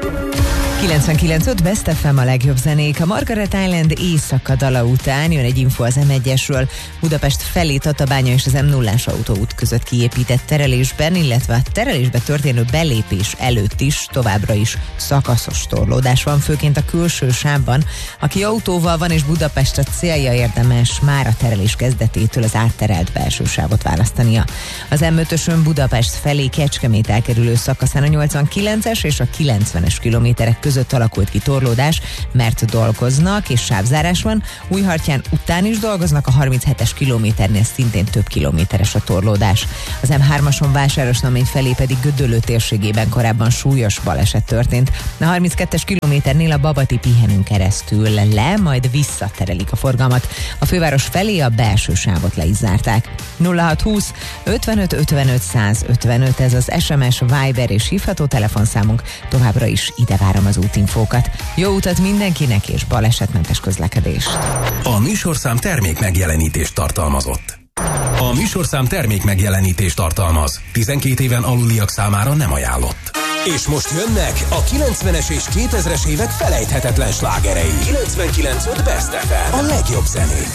99.5 Best FM a legjobb zenék. A Margaret Island éjszaka dala után jön egy info az M1-esről. Budapest felé Tatabánya és az M0-as autóút között kiépített terelésben, illetve a terelésbe történő belépés előtt is továbbra is szakaszos torlódás van, főként a külső sávban. Aki autóval van és Budapestre célja, érdemes már a terelés kezdetétől az átterelt belső sávot választania. Az M5-ösön Budapest felé Kecskemét elkerülő szakaszán a 89-es és a 90-es kilométerek között alakult ki torlódás, mert dolgoznak és sávzárás van. Újhartyán után is dolgoznak, a 37-es kilométernél szintén több kilométeres a torlódás. Az M3-ason Vásárosnamény felé pedig Gödöllő térségében korábban súlyos baleset történt. A 32-es kilométernél a Babati pihenőn keresztül le, majd visszaterelik a forgalmat. A főváros felé a belső sávot le is zárták. 0620 55 55 155, ez az SMS, Viber és hívható telefonszámunk. Továbbra is ide várom az útinfókat. Jó utat mindenkinek és balesetmentes közlekedést. A műsorszám termék megjelenítést tartalmazott. A műsorszám termék megjelenítést tartalmaz. 12 éven aluliak számára nem ajánlott. És most jönnek a 90-es és 2000-es évek felejthetetlen slágerei. 99.5 Best FM. A legjobb zenék.